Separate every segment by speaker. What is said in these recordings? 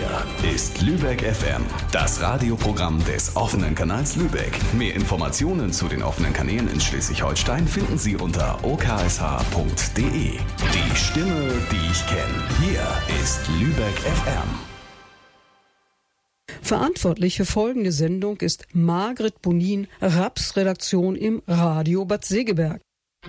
Speaker 1: Hier ist Lübeck FM, das Radioprogramm des offenen Kanals Lübeck. Mehr Informationen zu den offenen Kanälen in Schleswig-Holstein finden Sie unter oksh.de. Die Stimme, die ich kenne. Hier ist Lübeck FM.
Speaker 2: Verantwortlich für folgende Sendung ist Margret Bonin, Raps-Redaktion im Radio Bad Segeberg.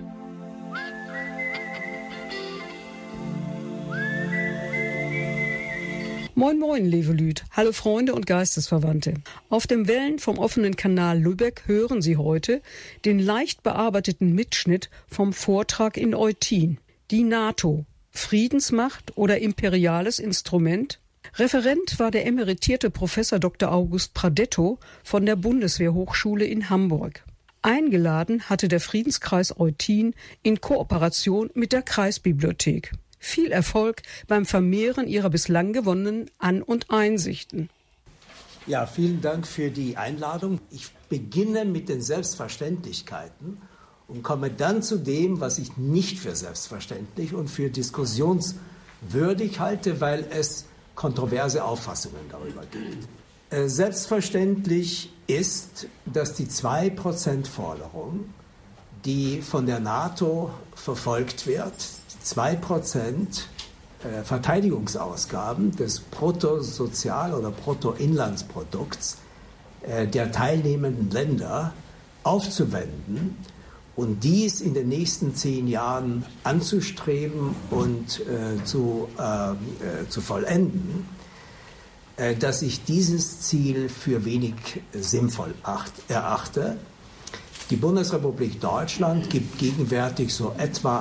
Speaker 2: Moin moin, liebe Lüd. Hallo Freunde und Geistesverwandte. Auf den Wellen vom offenen Kanal Lübeck hören Sie heute den leicht bearbeiteten Mitschnitt vom Vortrag in Eutin. Die NATO, Friedensmacht oder imperiales Instrument? Referent war der emeritierte Professor Dr. August Pradetto von der Bundeswehrhochschule in Hamburg. Eingeladen hatte der Friedenskreis Eutin in Kooperation mit der Kreisbibliothek. Viel Erfolg beim Vermehren ihrer bislang gewonnenen An- und Einsichten.
Speaker 3: Ja, vielen Dank für die Einladung. Ich beginne mit den Selbstverständlichkeiten und komme dann zu dem, was ich nicht für selbstverständlich und für diskussionswürdig halte, weil es kontroverse Auffassungen darüber gibt. Selbstverständlich ist, dass die 2%-Forderung, die von der NATO verfolgt wird, 2% Verteidigungsausgaben des Bruttosozial- oder Bruttoinlandsprodukts der teilnehmenden Länder aufzuwenden und dies in den nächsten 10 Jahren anzustreben und zu vollenden, dass ich dieses Ziel für wenig sinnvoll erachte. Die Bundesrepublik Deutschland gibt gegenwärtig so etwa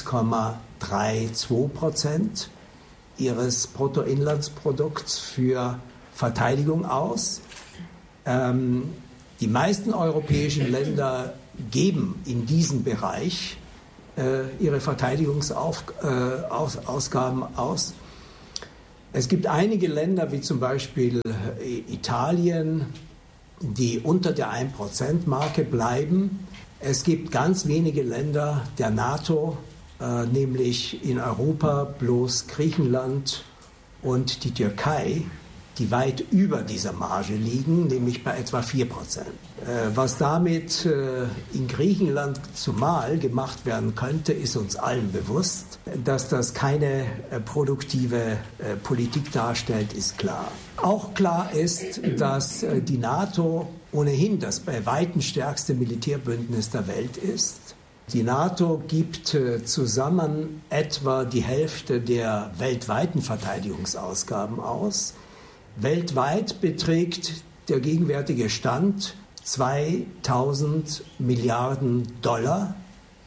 Speaker 3: 1,32% ihres Bruttoinlandsprodukts für Verteidigung aus. Die meisten europäischen Länder geben in diesem Bereich ihre Verteidigungsausgaben aus. Es gibt einige Länder, wie zum Beispiel Italien, die unter der 1%-Marke bleiben. Es gibt ganz wenige Länder der NATO, nämlich in Europa bloß Griechenland und die Türkei, die weit über dieser Marge liegen, nämlich bei etwa 4%. Was damit in Griechenland zumal gemacht werden könnte, ist uns allen bewusst. Dass das keine produktive Politik darstellt, ist klar. Auch klar ist, dass die NATO ohnehin das bei weitem stärkste Militärbündnis der Welt ist. Die NATO gibt zusammen etwa die Hälfte der weltweiten Verteidigungsausgaben aus. Weltweit beträgt der gegenwärtige Stand 2000 Milliarden Dollar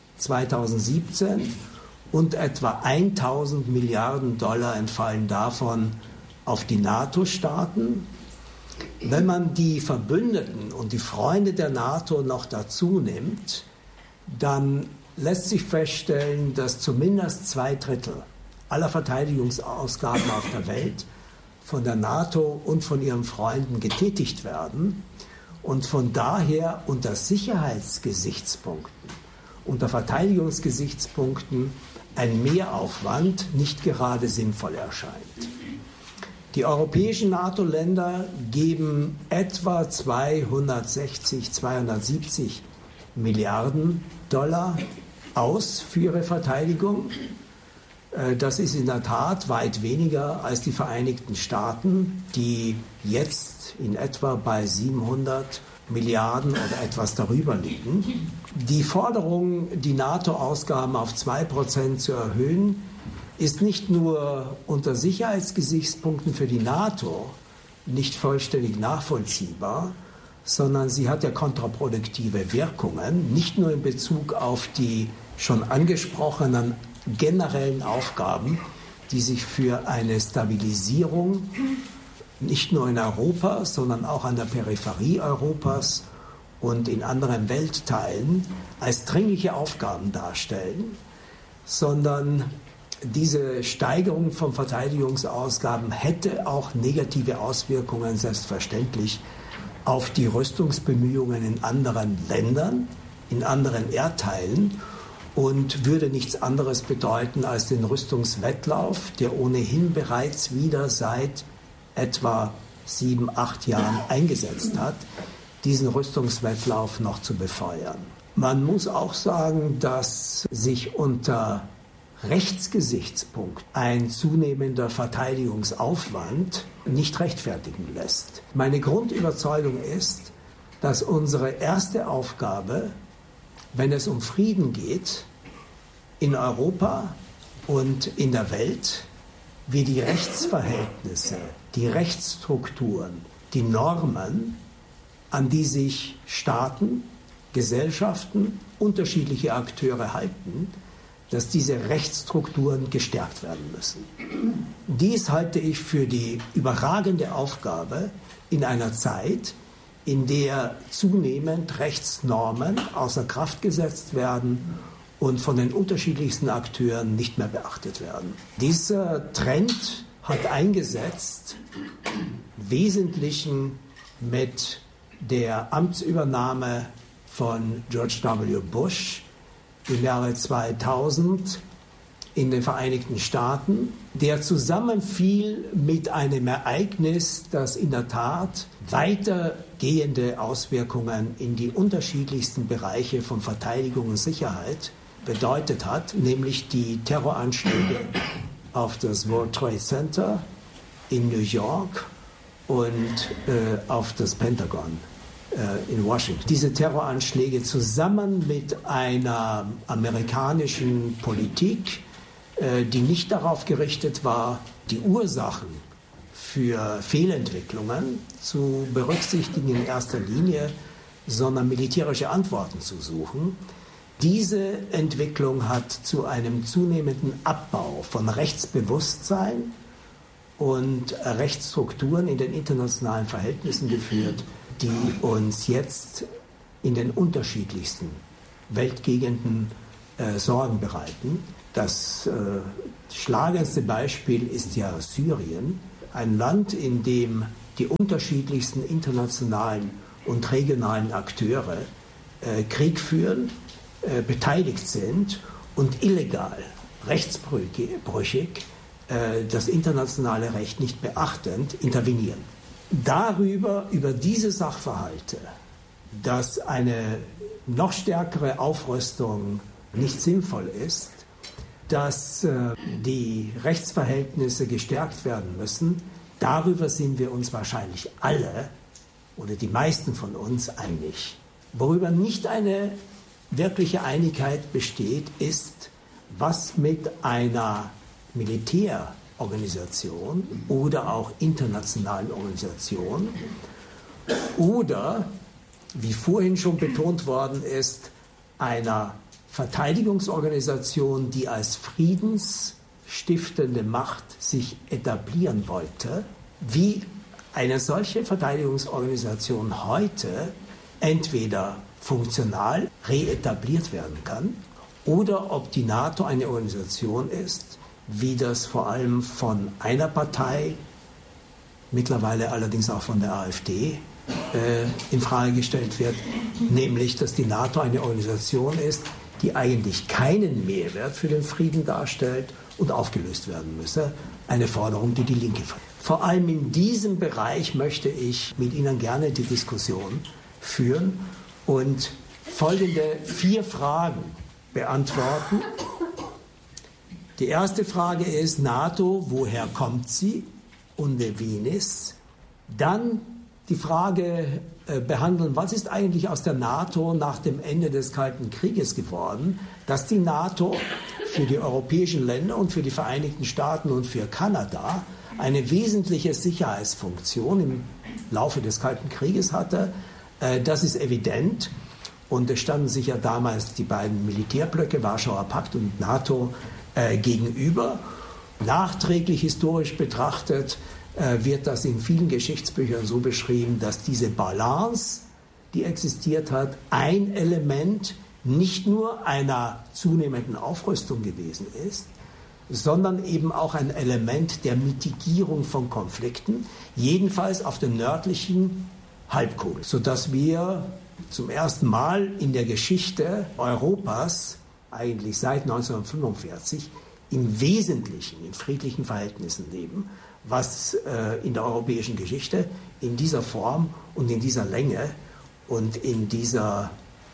Speaker 3: 2017 und etwa 1000 Milliarden Dollar entfallen davon auf die NATO-Staaten. Wenn man die Verbündeten und die Freunde der NATO noch dazu nimmt, dann lässt sich feststellen, dass zumindest 2/3 aller Verteidigungsausgaben auf der Welt von der NATO und von ihren Freunden getätigt werden und von daher unter Sicherheitsgesichtspunkten, unter Verteidigungsgesichtspunkten ein Mehraufwand nicht gerade sinnvoll erscheint. Die europäischen NATO-Länder geben etwa 260, 270 Milliarden Dollar aus für ihre Verteidigung. Das ist in der Tat weit weniger als die Vereinigten Staaten, die jetzt in etwa bei 700 Milliarden oder etwas darüber liegen. Die Forderung, die NATO-Ausgaben auf 2% zu erhöhen, ist nicht nur unter Sicherheitsgesichtspunkten für die NATO nicht vollständig nachvollziehbar, sondern sie hat ja kontraproduktive Wirkungen, nicht nur in Bezug auf die schon angesprochenen generellen Aufgaben, die sich für eine Stabilisierung nicht nur in Europa, sondern auch an der Peripherie Europas und in anderen Weltteilen als dringliche Aufgaben darstellen, sondern diese Steigerung von Verteidigungsausgaben hätte auch negative Auswirkungen, selbstverständlich, auf die Rüstungsbemühungen in anderen Ländern, in anderen Erdteilen und würde nichts anderes bedeuten als den Rüstungswettlauf, der ohnehin bereits wieder seit etwa 7, 8 Jahren eingesetzt hat, diesen Rüstungswettlauf noch zu befeuern. Man muss auch sagen, dass sich unter Rechtsgesichtspunkt ein zunehmender Verteidigungsaufwand nicht rechtfertigen lässt. Meine Grundüberzeugung ist, dass unsere erste Aufgabe, wenn es um Frieden geht, in Europa und in der Welt, wir die Rechtsverhältnisse, die Rechtsstrukturen, die Normen, an die sich Staaten, Gesellschaften, unterschiedliche Akteure halten, dass diese Rechtsstrukturen gestärkt werden müssen. Dies halte ich für die überragende Aufgabe in einer Zeit, in der zunehmend Rechtsnormen außer Kraft gesetzt werden und von den unterschiedlichsten Akteuren nicht mehr beachtet werden. Dieser Trend hat eingesetzt, im Wesentlichen mit der Amtsübernahme von George W. Bush im Jahre 2000 in den Vereinigten Staaten, der zusammenfiel mit einem Ereignis, das in der Tat weitergehende Auswirkungen in die unterschiedlichsten Bereiche von Verteidigung und Sicherheit bedeutet hat, nämlich die Terroranschläge auf das World Trade Center in New York und auf das Pentagon in Washington. Diese Terroranschläge zusammen mit einer amerikanischen Politik, die nicht darauf gerichtet war, die Ursachen für Fehlentwicklungen zu berücksichtigen in erster Linie, sondern militärische Antworten zu suchen. Diese Entwicklung hat zu einem zunehmenden Abbau von Rechtsbewusstsein und Rechtsstrukturen in den internationalen Verhältnissen geführt, die uns jetzt in den unterschiedlichsten Weltgegenden Sorgen bereiten. Das schlagendste Beispiel ist ja Syrien, ein Land, in dem die unterschiedlichsten internationalen und regionalen Akteure Krieg führen, beteiligt sind und illegal, rechtsbrüchig, das internationale Recht nicht beachtend intervenieren. Über diese Sachverhalte, dass eine noch stärkere Aufrüstung nicht sinnvoll ist, dass die Rechtsverhältnisse gestärkt werden müssen, darüber sind wir uns wahrscheinlich alle oder die meisten von uns einig. Worüber nicht eine wirkliche Einigkeit besteht, ist, was mit einer Militärorganisation oder auch internationalen Organisation oder, wie vorhin schon betont worden ist, einer Verteidigungsorganisation, die als friedensstiftende Macht sich etablieren wollte, wie eine solche Verteidigungsorganisation heute entweder funktional reetabliert werden kann oder ob die NATO eine Organisation ist, wie das vor allem von einer Partei, mittlerweile allerdings auch von der AfD, in Frage gestellt wird, nämlich, dass die NATO eine Organisation ist, die eigentlich keinen Mehrwert für den Frieden darstellt und aufgelöst werden müsse. Eine Forderung, die die Linke vertritt. Vor allem in diesem Bereich möchte ich mit Ihnen gerne die Diskussion führen und folgende 4 Fragen beantworten. Die erste Frage ist: NATO, woher kommt sie? Unde venis? Dann die Frage behandeln, was ist eigentlich aus der NATO nach dem Ende des Kalten Krieges geworden, dass die NATO für die europäischen Länder und für die Vereinigten Staaten und für Kanada eine wesentliche Sicherheitsfunktion im Laufe des Kalten Krieges hatte. Das ist evident. Und es standen sich ja damals die beiden Militärblöcke, Warschauer Pakt und NATO, gegenüber. Nachträglich historisch betrachtet wird das in vielen Geschichtsbüchern so beschrieben, dass diese Balance, die existiert hat, ein Element nicht nur einer zunehmenden Aufrüstung gewesen ist, sondern eben auch ein Element der Mitigierung von Konflikten, jedenfalls auf der nördlichen Halbkugel, sodass wir zum ersten Mal in der Geschichte Europas, eigentlich seit 1945, im Wesentlichen in friedlichen Verhältnissen leben, was in der europäischen Geschichte in dieser Form und in dieser Länge und in dieser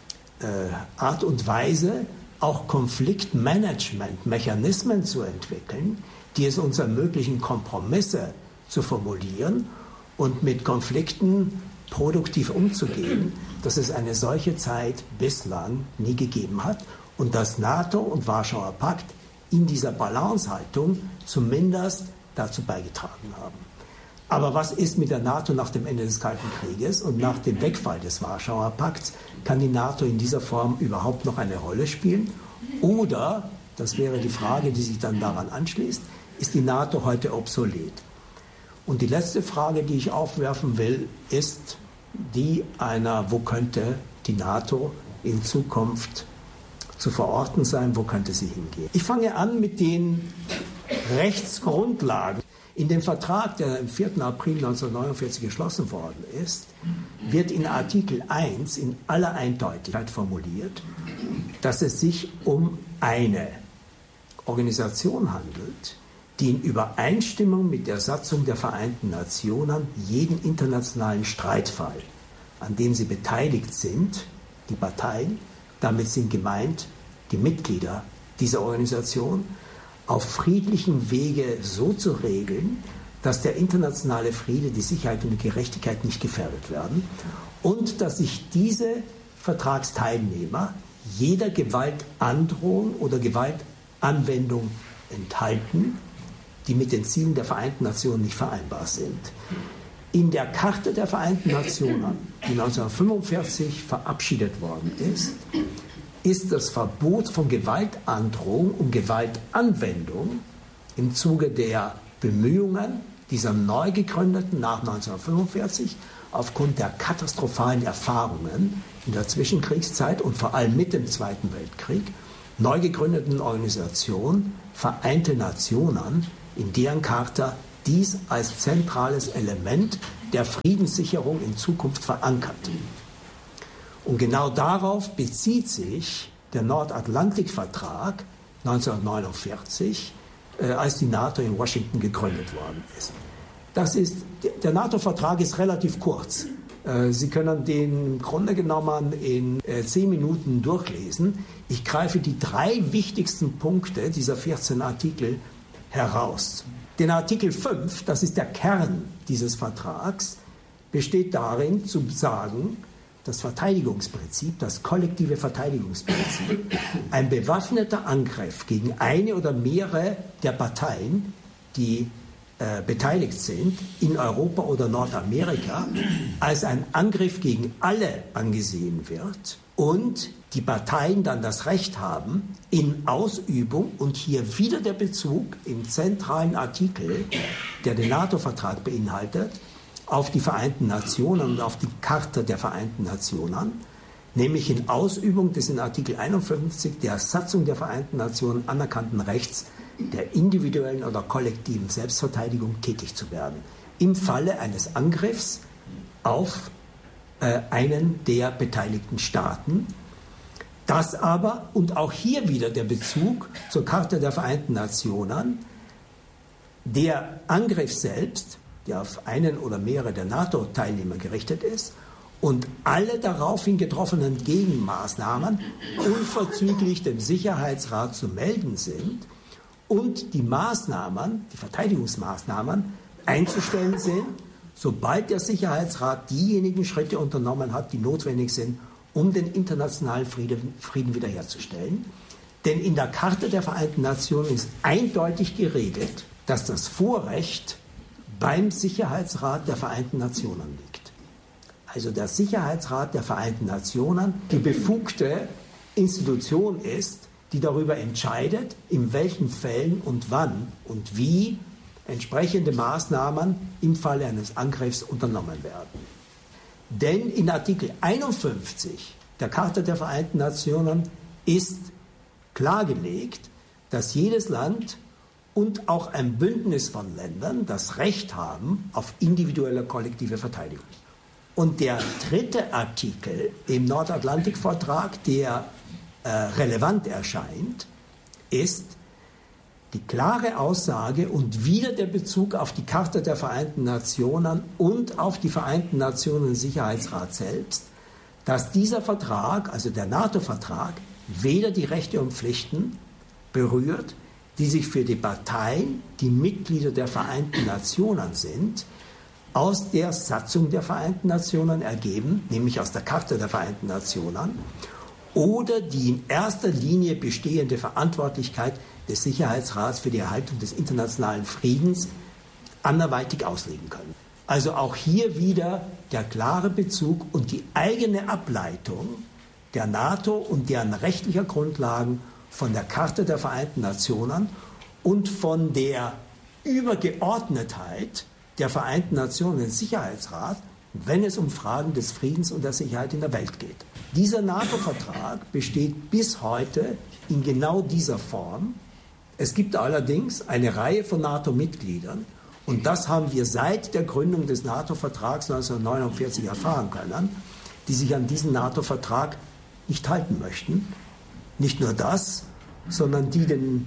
Speaker 3: Art und Weise auch Konfliktmanagement-Mechanismen zu entwickeln, die es uns ermöglichen, Kompromisse zu formulieren und mit Konflikten produktiv umzugehen, dass es eine solche Zeit bislang nie gegeben hat und dass NATO und Warschauer Pakt in dieser Balancehaltung zumindest dazu beigetragen haben. Aber was ist mit der NATO nach dem Ende des Kalten Krieges und nach dem Wegfall des Warschauer Pakts? Kann die NATO in dieser Form überhaupt noch eine Rolle spielen? Oder, das wäre die Frage, die sich dann daran anschließt, ist die NATO heute obsolet? Und die letzte Frage, die ich aufwerfen will, ist die einer, wo könnte die NATO in Zukunft zu verorten sein, wo könnte sie hingehen? Ich fange an mit den Rechtsgrundlagen. In dem Vertrag, der am 4. April 1949 geschlossen worden ist, wird in Artikel 1 in aller Eindeutigkeit formuliert, dass es sich um eine Organisation handelt, die in Übereinstimmung mit der Satzung der Vereinten Nationen jeden internationalen Streitfall, an dem sie beteiligt sind, die Parteien, damit sind gemeint die Mitglieder dieser Organisation, auf friedlichem Wege so zu regeln, dass der internationale Friede, die Sicherheit und die Gerechtigkeit nicht gefährdet werden und dass sich diese Vertragsteilnehmer jeder Gewaltandrohung oder Gewaltanwendung enthalten, die mit den Zielen der Vereinten Nationen nicht vereinbar sind. In der Charta der Vereinten Nationen, die 1945 verabschiedet worden ist das Verbot von Gewaltandrohung und Gewaltanwendung im Zuge der Bemühungen dieser neu gegründeten nach 1945 aufgrund der katastrophalen Erfahrungen in der Zwischenkriegszeit und vor allem mit dem Zweiten Weltkrieg neu gegründeten Organisation Vereinte Nationen, in deren Charta dies als zentrales Element der Friedenssicherung in Zukunft verankert. Und genau darauf bezieht sich der Nordatlantikvertrag 1949, als die NATO in Washington gegründet worden ist. Der NATO-Vertrag ist relativ kurz. Sie können den im Grunde genommen in 10 Minuten durchlesen. Ich greife die 3 wichtigsten Punkte dieser 14 Artikel heraus. Den Artikel 5, das ist der Kern dieses Vertrags, besteht darin zu sagen, das Verteidigungsprinzip, das kollektive Verteidigungsprinzip, ein bewaffneter Angriff gegen eine oder mehrere der Parteien, die beteiligt sind, in Europa oder Nordamerika, als ein Angriff gegen alle angesehen wird und die Parteien dann das Recht haben, in Ausübung, und hier wieder der Bezug im zentralen Artikel, der den NATO-Vertrag beinhaltet, auf die Vereinten Nationen und auf die Charta der Vereinten Nationen, nämlich in Ausübung des in Artikel 51 der Satzung der Vereinten Nationen anerkannten Rechts der individuellen oder kollektiven Selbstverteidigung tätig zu werden, im Falle eines Angriffs auf einen der beteiligten Staaten. Das aber, und auch hier wieder der Bezug zur Charta der Vereinten Nationen, der Angriff selbst, der auf einen oder mehrere der NATO-Teilnehmer gerichtet ist, und alle daraufhin getroffenen Gegenmaßnahmen unverzüglich dem Sicherheitsrat zu melden sind und die Maßnahmen, die Verteidigungsmaßnahmen einzustellen sind, sobald der Sicherheitsrat diejenigen Schritte unternommen hat, die notwendig sind, um den internationalen Frieden wiederherzustellen. Denn in der Charta der Vereinten Nationen ist eindeutig geregelt, dass das Vorrecht beim Sicherheitsrat der Vereinten Nationen liegt. Also der Sicherheitsrat der Vereinten Nationen die befugte Institution ist, die darüber entscheidet, in welchen Fällen und wann und wie entsprechende Maßnahmen im Falle eines Angriffs unternommen werden. Denn in Artikel 51 der Charta der Vereinten Nationen ist klargelegt, dass jedes Land und auch ein Bündnis von Ländern das Recht haben auf individuelle kollektive Verteidigung. Und der 3. Artikel im Nordatlantikvertrag, der relevant erscheint, ist, die klare Aussage und wieder der Bezug auf die Charta der Vereinten Nationen und auf die Vereinten Nationen Sicherheitsrat selbst, dass dieser Vertrag, also der NATO-Vertrag, weder die Rechte und Pflichten berührt, die sich für die Parteien, die Mitglieder der Vereinten Nationen sind, aus der Satzung der Vereinten Nationen ergeben, nämlich aus der Charta der Vereinten Nationen, oder die in erster Linie bestehende Verantwortlichkeit des Sicherheitsrats für die Erhaltung des internationalen Friedens anderweitig auslegen können. Also auch hier wieder der klare Bezug und die eigene Ableitung der NATO und deren rechtlicher Grundlagen von der Charta der Vereinten Nationen und von der Übergeordnetheit der Vereinten Nationen im Sicherheitsrat, wenn es um Fragen des Friedens und der Sicherheit in der Welt geht. Dieser NATO-Vertrag besteht bis heute in genau dieser Form. Es gibt allerdings eine Reihe von NATO-Mitgliedern, und das haben wir seit der Gründung des NATO-Vertrags 1949 erfahren können, die sich an diesen NATO-Vertrag nicht halten möchten. Nicht nur das, sondern die den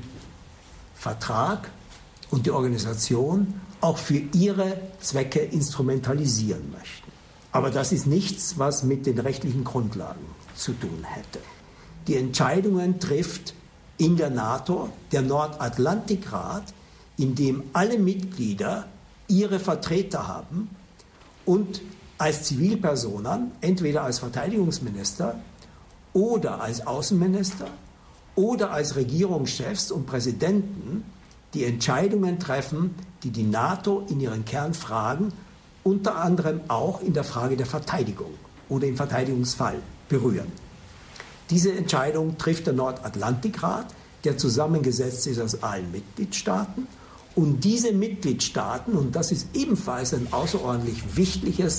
Speaker 3: Vertrag und die Organisation auch für ihre Zwecke instrumentalisieren möchten. Aber das ist nichts, was mit den rechtlichen Grundlagen zu tun hätte. Die Entscheidungen trifft in der NATO der Nordatlantikrat, in dem alle Mitglieder ihre Vertreter haben und als Zivilpersonen, entweder als Verteidigungsminister oder als Außenminister oder als Regierungschefs und Präsidenten, die Entscheidungen treffen, die die NATO in ihren Kernfragen, unter anderem auch in der Frage der Verteidigung oder im Verteidigungsfall, berühren. Diese Entscheidung trifft der Nordatlantikrat, der zusammengesetzt ist aus allen Mitgliedstaaten. Und diese Mitgliedstaaten, und das ist ebenfalls ein außerordentlich wichtiges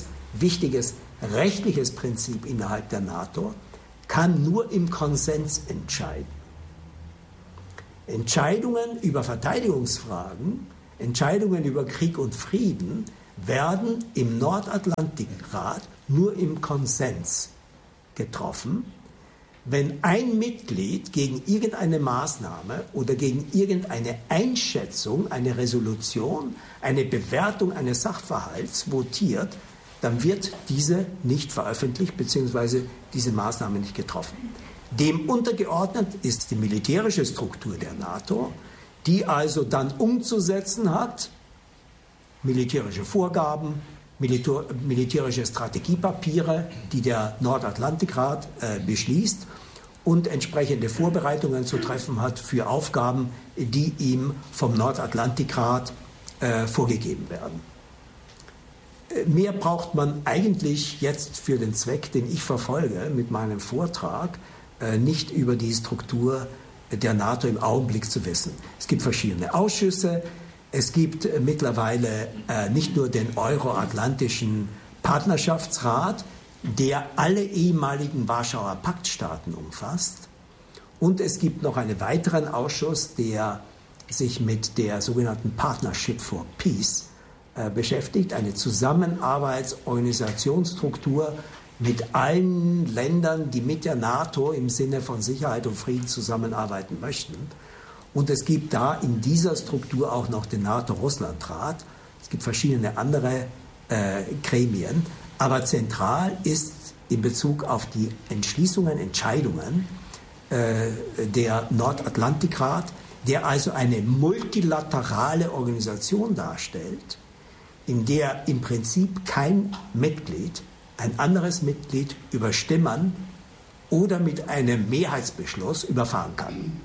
Speaker 3: rechtliches Prinzip innerhalb der NATO, kann nur im Konsens entscheiden. Entscheidungen über Verteidigungsfragen, Entscheidungen über Krieg und Frieden werden im Nordatlantikrat nur im Konsens getroffen. Wenn ein Mitglied gegen irgendeine Maßnahme oder gegen irgendeine Einschätzung, eine Resolution, eine Bewertung eines Sachverhalts votiert, dann wird diese nicht veröffentlicht bzw. diese Maßnahme nicht getroffen. Dem untergeordnet ist die militärische Struktur der NATO, die also dann umzusetzen hat, militärische Vorgaben, militärische Strategiepapiere, die der Nordatlantikrat beschließt und entsprechende Vorbereitungen zu treffen hat für Aufgaben, die ihm vom Nordatlantikrat vorgegeben werden. Mehr braucht man eigentlich jetzt für den Zweck, den ich verfolge mit meinem Vortrag, nicht über die Struktur der NATO im Augenblick zu wissen. Es gibt verschiedene Ausschüsse. Es gibt mittlerweile nicht nur den Euroatlantischen Partnerschaftsrat, der alle ehemaligen Warschauer Paktstaaten umfasst. Und es gibt noch einen weiteren Ausschuss, der sich mit der sogenannten Partnership for Peace beschäftigt, eine Zusammenarbeitsorganisationsstruktur mit allen Ländern, die mit der NATO im Sinne von Sicherheit und Frieden zusammenarbeiten möchten. Und es gibt da in dieser Struktur auch noch den NATO-Russland-Rat. Es gibt verschiedene andere Gremien. Aber zentral ist in Bezug auf die Entscheidungen der Nordatlantikrat, der also eine multilaterale Organisation darstellt, in der im Prinzip kein Mitglied ein anderes Mitglied überstimmen oder mit einem Mehrheitsbeschluss überfahren kann.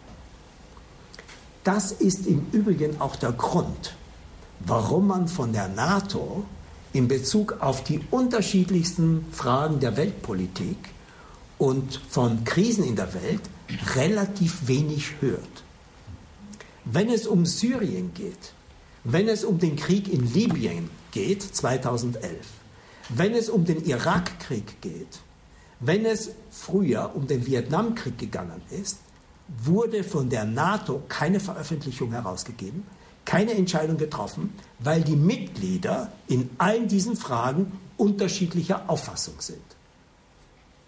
Speaker 3: Das ist im Übrigen auch der Grund, warum man von der NATO in Bezug auf die unterschiedlichsten Fragen der Weltpolitik und von Krisen in der Welt relativ wenig hört. Wenn es um Syrien geht, wenn es um den Krieg in Libyen geht, 2011, wenn es um den Irakkrieg geht, wenn es früher um den Vietnamkrieg gegangen ist, wurde von der NATO keine Veröffentlichung herausgegeben, keine Entscheidung getroffen, weil die Mitglieder in allen diesen Fragen unterschiedlicher Auffassung sind.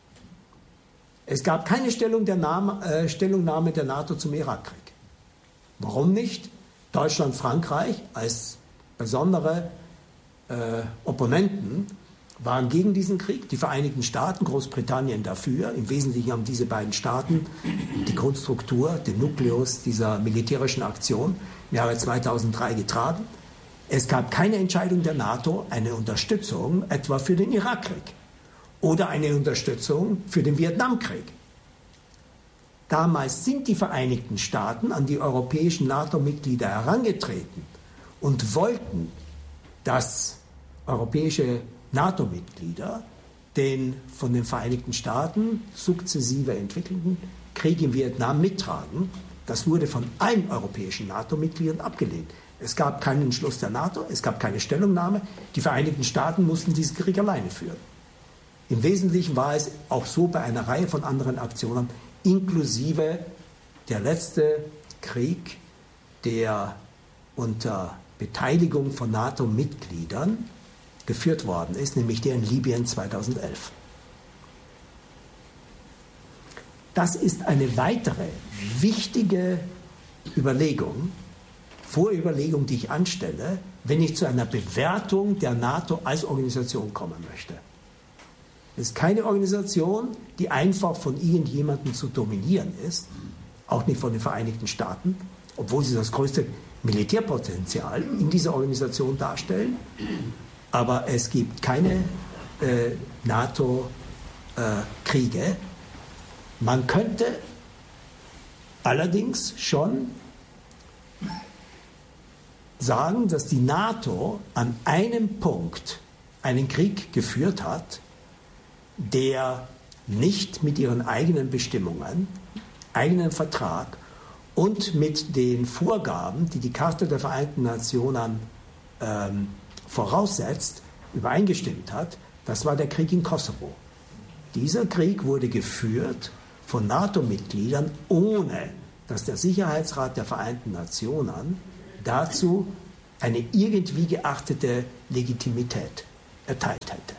Speaker 3: Es gab keine Stellungnahme der NATO zum Irakkrieg. Warum nicht? Deutschland, Frankreich als besondere Opponenten waren gegen diesen Krieg, die Vereinigten Staaten, Großbritannien dafür. Im Wesentlichen haben diese beiden Staaten die Grundstruktur, den Nukleus dieser militärischen Aktion im Jahre 2003 getragen. Es gab keine Entscheidung der NATO, eine Unterstützung etwa für den Irakkrieg oder eine Unterstützung für den Vietnamkrieg. Damals sind die Vereinigten Staaten an die europäischen NATO-Mitglieder herangetreten und wollten, dass europäische NATO-Mitglieder den von den Vereinigten Staaten sukzessive entwickelten Krieg in Vietnam mittragen. Das wurde von allen europäischen NATO-Mitgliedern abgelehnt. Es gab keinen Entschluss der NATO, es gab keine Stellungnahme. Die Vereinigten Staaten mussten diesen Krieg alleine führen. Im Wesentlichen war es auch so bei einer Reihe von anderen Aktionen, inklusive der letzte Krieg, der unter Beteiligung von NATO-Mitgliedern geführt worden ist, nämlich der in Libyen 2011. Das ist eine weitere wichtige Vorüberlegung, die ich anstelle, wenn ich zu einer Bewertung der NATO als Organisation kommen möchte. Es ist keine Organisation, die einfach von irgendjemandem zu dominieren ist, auch nicht von den Vereinigten Staaten, obwohl sie das größte Militärpotenzial in dieser Organisation darstellen. Aber es gibt keine NATO-Kriege. Man könnte allerdings schon sagen, dass die NATO an einem Punkt einen Krieg geführt hat, der nicht mit ihren eigenen Bestimmungen, eigenen Vertrag und mit den Vorgaben, die die Charta der Vereinten Nationen voraussetzt, übereingestimmt hat. Das war der Krieg in Kosovo. Dieser Krieg wurde geführt von NATO-Mitgliedern, ohne dass der Sicherheitsrat der Vereinten Nationen dazu eine irgendwie geachtete Legitimität erteilt hätte.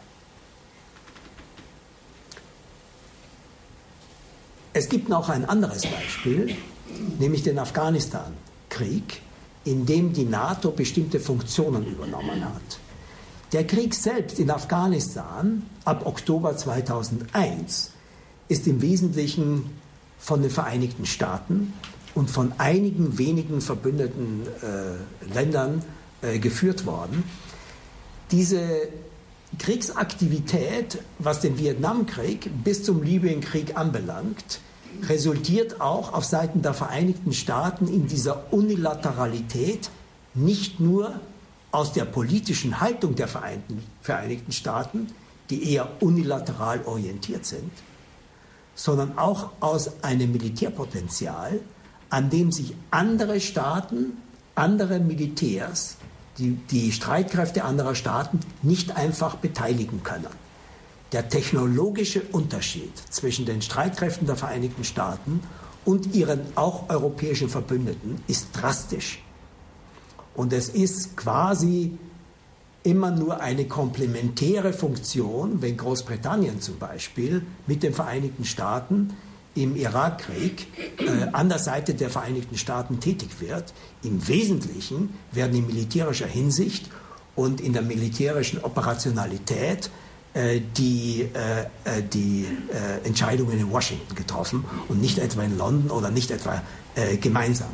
Speaker 3: Es gibt noch ein anderes Beispiel, nämlich den Afghanistan-Krieg, in dem die NATO bestimmte Funktionen übernommen hat. Der Krieg selbst in Afghanistan ab Oktober 2001 ist im Wesentlichen von den Vereinigten Staaten und von einigen wenigen verbündeten Ländern geführt worden. Diese Kriegsaktivität, was den Vietnamkrieg bis zum Libyenkrieg anbelangt, resultiert auch auf Seiten der Vereinigten Staaten in dieser Unilateralität nicht nur aus der politischen Haltung der Vereinigten Staaten, die eher unilateral orientiert sind, sondern auch aus einem Militärpotenzial, an dem sich andere Staaten, andere Militärs, die Streitkräfte anderer Staaten nicht einfach beteiligen können. Der technologische Unterschied zwischen den Streitkräften der Vereinigten Staaten und ihren auch europäischen Verbündeten ist drastisch. Und es ist quasi immer nur eine komplementäre Funktion, wenn Großbritannien zum Beispiel mit den Vereinigten Staaten im Irakkrieg an der Seite der Vereinigten Staaten tätig wird. Im Wesentlichen werden in militärischer Hinsicht und in der militärischen Operationalität die Entscheidungen in Washington getroffen und nicht etwa in London oder nicht etwa gemeinsam.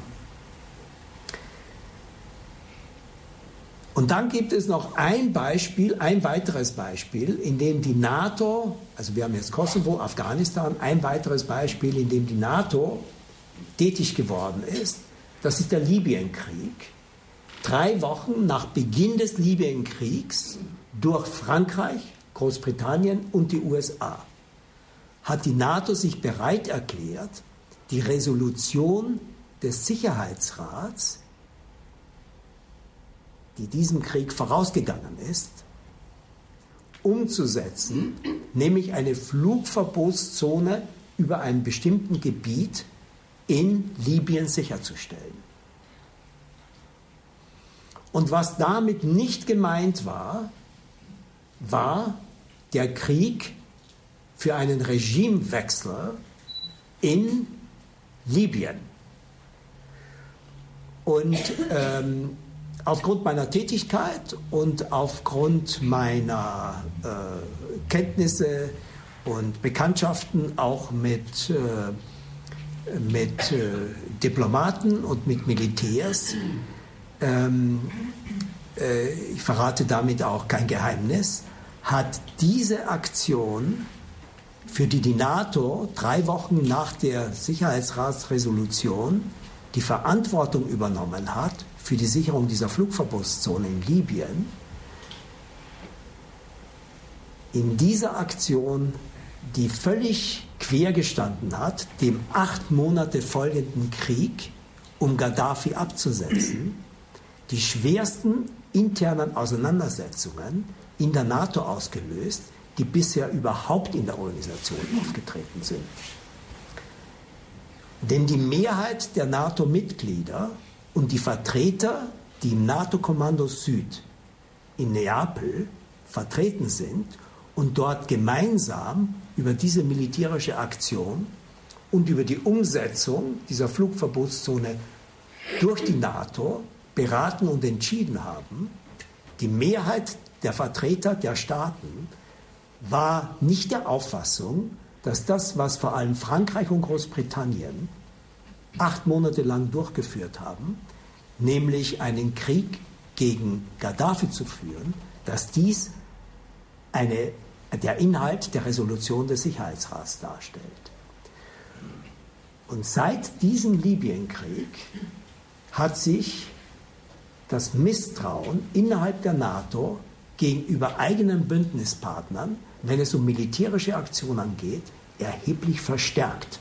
Speaker 3: Und dann gibt es noch ein weiteres Beispiel, in dem die NATO, also wir haben jetzt Kosovo, Afghanistan, ein weiteres Beispiel, in dem die NATO tätig geworden ist, das ist der Libyenkrieg. 3 Wochen nach Beginn des Libyenkriegs durch Frankreich, Großbritannien und die USA hat die NATO sich bereit erklärt, die Resolution des Sicherheitsrats, die diesem Krieg vorausgegangen ist, umzusetzen, nämlich eine Flugverbotszone über einem bestimmten Gebiet in Libyen sicherzustellen. Und was damit nicht gemeint war, war der Krieg für einen Regimewechsel in Libyen. Und aufgrund meiner Tätigkeit und aufgrund meiner Kenntnisse und Bekanntschaften auch mit Diplomaten und mit Militärs, ich verrate damit auch kein Geheimnis, hat diese Aktion, für die die NATO 3 Wochen nach der Sicherheitsratsresolution die Verantwortung übernommen hat für die Sicherung dieser Flugverbotszone in Libyen, in dieser Aktion, die völlig quer gestanden hat, dem 8 Monate folgenden Krieg, um Gaddafi abzusetzen, die schwersten internen Auseinandersetzungen in der NATO ausgelöst, die bisher überhaupt in der Organisation aufgetreten sind. Denn die Mehrheit der NATO-Mitglieder und die Vertreter, die im NATO-Kommando Süd in Neapel vertreten sind und dort gemeinsam über diese militärische Aktion und über die Umsetzung dieser Flugverbotszone durch die NATO beraten und entschieden haben, die Mehrheit der Vertreter der Staaten war nicht der Auffassung, dass das, was vor allem Frankreich und Großbritannien 8 Monate lang durchgeführt haben, nämlich einen Krieg gegen Gaddafi zu führen, dass dies der Inhalt der Resolution des Sicherheitsrats darstellt. Und seit diesem Libyenkrieg hat sich das Misstrauen innerhalb der NATO gegenüber eigenen Bündnispartnern, wenn es um militärische Aktionen geht, erheblich verstärkt.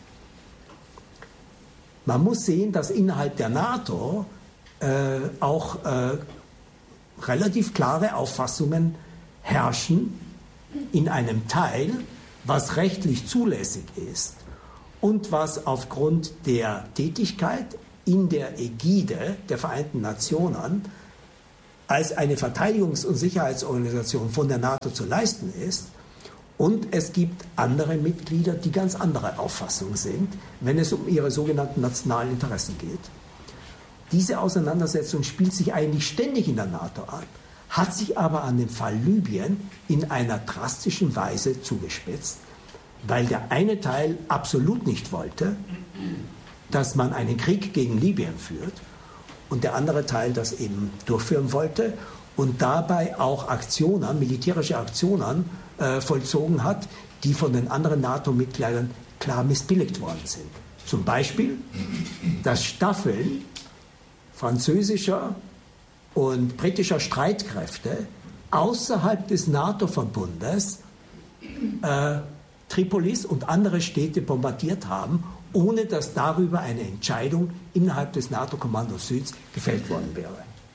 Speaker 3: Man muss sehen, dass innerhalb der NATO auch relativ klare Auffassungen herrschen in einem Teil, was rechtlich zulässig ist und was aufgrund der Tätigkeit in der Ägide der Vereinten Nationen als eine Verteidigungs- und Sicherheitsorganisation von der NATO zu leisten ist. Und es gibt andere Mitglieder, die ganz anderer Auffassung sind, wenn es um ihre sogenannten nationalen Interessen geht. Diese Auseinandersetzung spielt sich eigentlich ständig in der NATO ab, hat sich aber an dem Fall Libyen in einer drastischen Weise zugespitzt, weil der eine Teil absolut nicht wollte, dass man einen Krieg gegen Libyen führt und der andere Teil das eben durchführen wollte und dabei auch Aktionen, militärische Aktionen vollzogen hat, die von den anderen NATO-Mitgliedern klar missbilligt worden sind. Zum Beispiel, dass Staffeln französischer und britischer Streitkräfte außerhalb des NATO-Verbundes Tripolis und andere Städte bombardiert haben, ohne dass darüber eine Entscheidung innerhalb des NATO-Kommandos Süds gefällt worden wäre.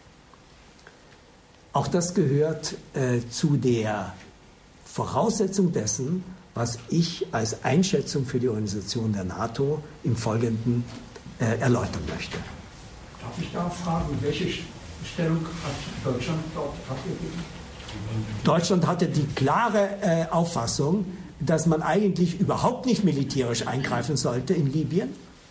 Speaker 3: Auch das gehört zu der Voraussetzung dessen, was ich als Einschätzung für die Organisation der NATO im Folgenden erläutern möchte.
Speaker 4: Darf ich da fragen, welche Stellung hat Deutschland dort abgegeben?
Speaker 3: Deutschland hatte die klare Auffassung, dass man eigentlich überhaupt nicht militärisch eingreifen sollte in Libyen.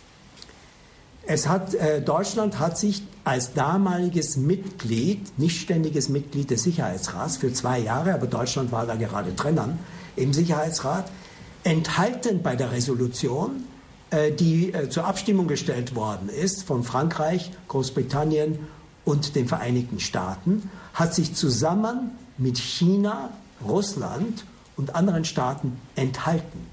Speaker 3: Deutschland hat sich als damaliges Mitglied, nicht ständiges Mitglied des Sicherheitsrats für 2 Jahre, aber Deutschland war da gerade drinnen im Sicherheitsrat, enthalten bei der Resolution, die zur Abstimmung gestellt worden ist von Frankreich, Großbritannien und den Vereinigten Staaten, hat sich zusammen mit China, Russland und anderen Staaten enthalten.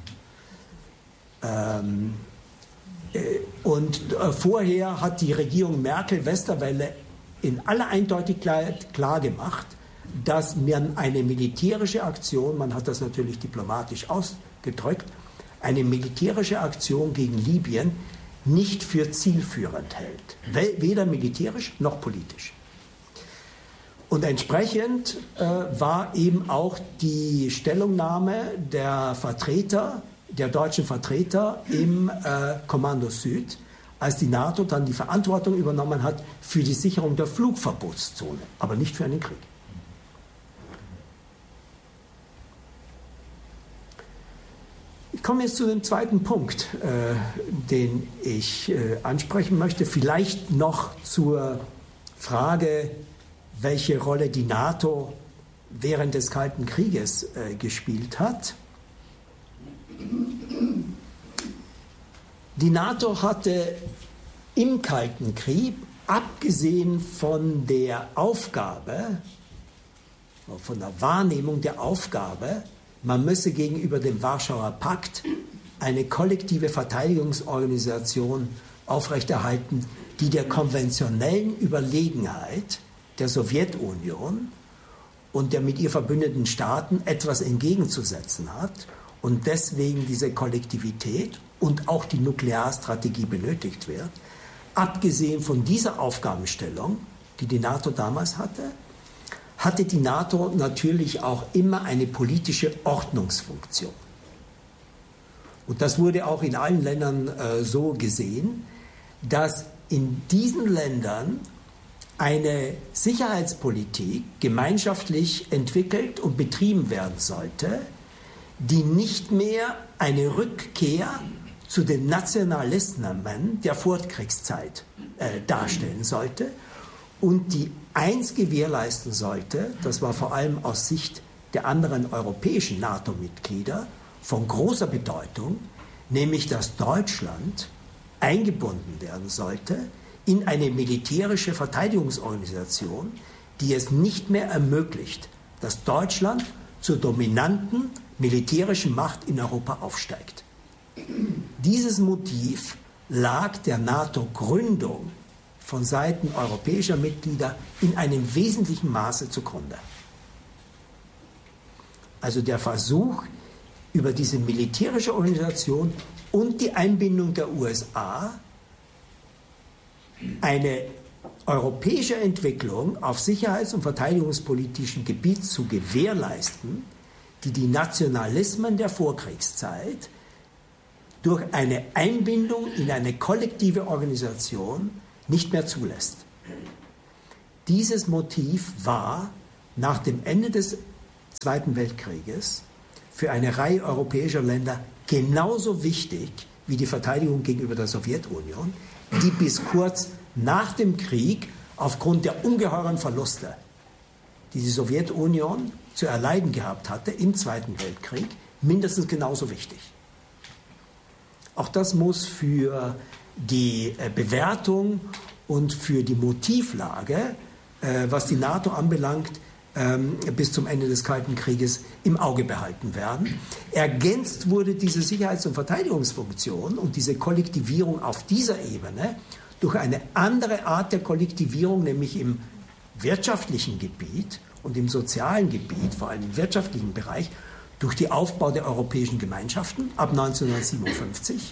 Speaker 3: Vorher hat die Regierung Merkel-Westerwelle in aller Eindeutigkeit klar gemacht, dass man eine militärische Aktion, man hat das natürlich diplomatisch ausgedrückt, eine militärische Aktion gegen Libyen nicht für zielführend hält. Weder militärisch noch politisch. Und entsprechend war eben auch die Stellungnahme der deutschen Vertreter im Kommando Süd, als die NATO dann die Verantwortung übernommen hat für die Sicherung der Flugverbotszone, aber nicht für einen Krieg. Ich komme jetzt zu dem zweiten Punkt, den ich ansprechen möchte. Vielleicht noch zur Frage, welche Rolle die NATO während des Kalten Krieges gespielt hat. Die NATO hatte im Kalten Krieg, abgesehen von der Aufgabe, von der Wahrnehmung der Aufgabe, man müsse gegenüber dem Warschauer Pakt eine kollektive Verteidigungsorganisation aufrechterhalten, die der konventionellen Überlegenheit der Sowjetunion und der mit ihr verbündeten Staaten etwas entgegenzusetzen hat und deswegen diese Kollektivität und auch die Nuklearstrategie benötigt wird. Abgesehen von dieser Aufgabenstellung, die die NATO damals hatte die NATO natürlich auch immer eine politische Ordnungsfunktion. Und das wurde auch in allen Ländern so gesehen, dass in diesen Ländern eine Sicherheitspolitik gemeinschaftlich entwickelt und betrieben werden sollte, die nicht mehr eine Rückkehr zu den Nationalismen der Vorkriegszeit darstellen sollte und die eins gewährleisten sollte, das war vor allem aus Sicht der anderen europäischen NATO-Mitglieder von großer Bedeutung, nämlich dass Deutschland eingebunden werden sollte in eine militärische Verteidigungsorganisation, die es nicht mehr ermöglicht, dass Deutschland zur dominanten militärischen Macht in Europa aufsteigt. Dieses Motiv lag der NATO-Gründung von Seiten europäischer Mitglieder in einem wesentlichen Maße zugrunde. Also der Versuch, über diese militärische Organisation und die Einbindung der USA eine europäische Entwicklung auf sicherheits- und verteidigungspolitischem Gebiet zu gewährleisten, die die Nationalismen der Vorkriegszeit durch eine Einbindung in eine kollektive Organisation nicht mehr zulässt. Dieses Motiv war nach dem Ende des Zweiten Weltkrieges für eine Reihe europäischer Länder genauso wichtig wie die Verteidigung gegenüber der Sowjetunion, die bis kurz nach dem Krieg aufgrund der ungeheuren Verluste, die die Sowjetunion zu erleiden gehabt hatte im Zweiten Weltkrieg, mindestens genauso wichtig. Auch das muss für die Bewertung und für die Motivlage, was die NATO anbelangt, bis zum Ende des Kalten Krieges im Auge behalten werden. Ergänzt wurde diese Sicherheits- und Verteidigungsfunktion und diese Kollektivierung auf dieser Ebene durch eine andere Art der Kollektivierung, nämlich im wirtschaftlichen Gebiet und im sozialen Gebiet, vor allem im wirtschaftlichen Bereich, durch den Aufbau der europäischen Gemeinschaften ab 1957.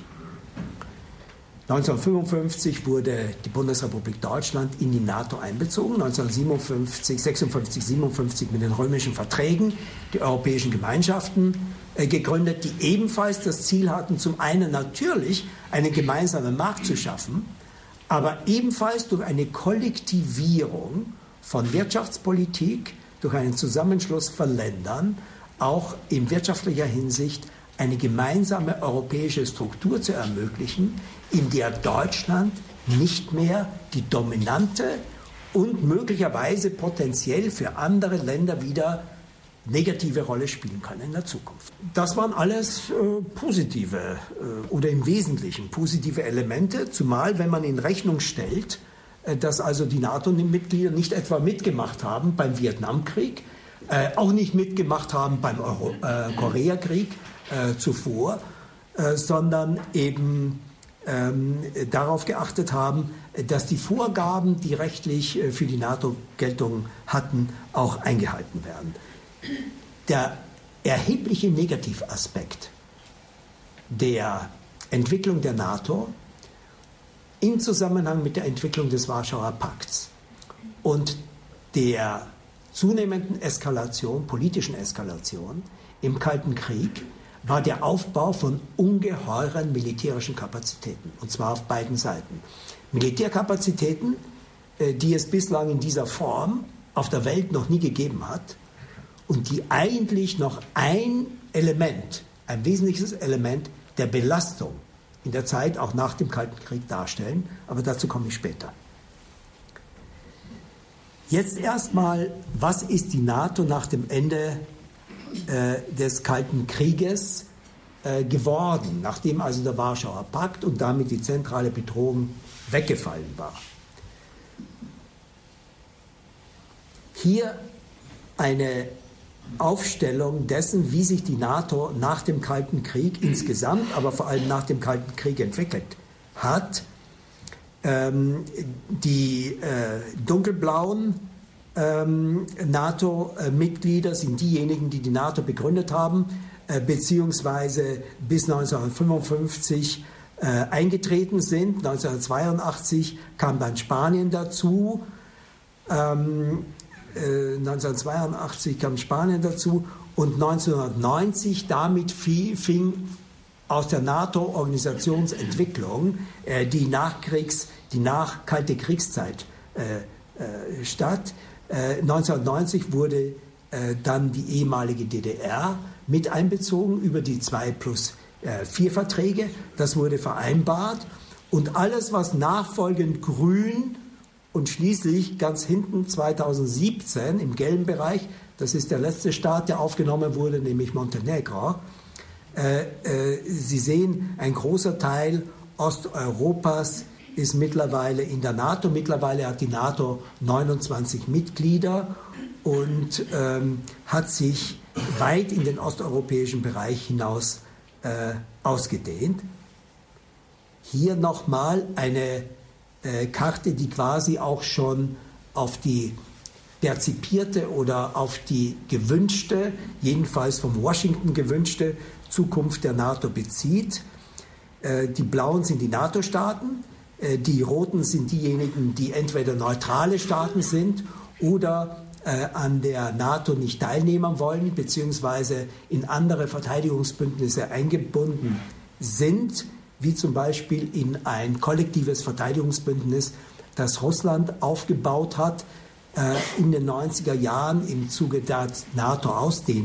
Speaker 3: 1955 wurde die Bundesrepublik Deutschland in die NATO einbezogen, 1956, 56, 57 mit den römischen Verträgen die europäischen Gemeinschaften gegründet, die ebenfalls das Ziel hatten, zum einen natürlich einen gemeinsamen Markt zu schaffen, aber ebenfalls durch eine Kollektivierung von Wirtschaftspolitik, durch einen Zusammenschluss von Ländern, auch in wirtschaftlicher Hinsicht eine gemeinsame europäische Struktur zu ermöglichen, in der Deutschland nicht mehr die dominante und möglicherweise potenziell für andere Länder wieder negative Rolle spielen kann in der Zukunft. Das waren alles positive oder im Wesentlichen positive Elemente, zumal wenn man in Rechnung stellt, dass also die NATO-Mitglieder nicht etwa mitgemacht haben beim Vietnamkrieg, auch nicht mitgemacht haben beim Koreakrieg zuvor, sondern eben darauf geachtet haben, dass die Vorgaben, die rechtlich für die NATO Geltung hatten, auch eingehalten werden. Der erhebliche Negativaspekt der Entwicklung der NATO im Zusammenhang mit der Entwicklung des Warschauer Pakts und der zunehmenden Eskalation, politischen Eskalation im Kalten Krieg war der Aufbau von ungeheuren militärischen Kapazitäten, und zwar auf beiden Seiten. Militärkapazitäten, die es bislang in dieser Form auf der Welt noch nie gegeben hat und die eigentlich noch ein Element ein wesentliches Element der Belastung in der Zeit auch nach dem Kalten Krieg darstellen, aber dazu komme ich später. Jetzt erstmal, was ist die NATO nach dem Ende des Kalten Krieges geworden, nachdem also der Warschauer Pakt und damit die zentrale Bedrohung weggefallen war? Hier eine Aufstellung dessen, wie sich die NATO nach dem Kalten Krieg insgesamt, aber vor allem nach dem Kalten Krieg entwickelt hat. Die dunkelblauen NATO-Mitglieder sind diejenigen, die die NATO begründet haben, beziehungsweise bis 1955 eingetreten sind. 1982 kam dann Spanien dazu. 1982 kam Spanien dazu und 1990 damit fing aus der NATO-Organisationsentwicklung die Kalte Kriegszeit statt. 1990 wurde dann die ehemalige DDR mit einbezogen über die 2+4 Verträge. Das wurde vereinbart und alles, was nachfolgend grün und schließlich ganz hinten 2017 im gelben Bereich, das ist der letzte Staat, der aufgenommen wurde, nämlich Montenegro. Sie sehen, ein großer Teil Osteuropas ist mittlerweile in der NATO. Mittlerweile hat die NATO 29 Mitglieder und hat sich weit in den osteuropäischen Bereich hinaus ausgedehnt. Hier nochmal eine Karte, die quasi auch schon auf die perzipierte oder auf die gewünschte, jedenfalls von Washington gewünschte Zukunft der NATO bezieht. Die blauen sind die NATO-Staaten, die roten sind diejenigen, die entweder neutrale Staaten sind oder an der NATO nicht teilnehmen wollen, beziehungsweise in andere Verteidigungsbündnisse eingebunden sind, wie zum Beispiel in ein kollektives Verteidigungsbündnis, das Russland aufgebaut hat in den 90er Jahren im Zuge der NATO-Ausdehnung.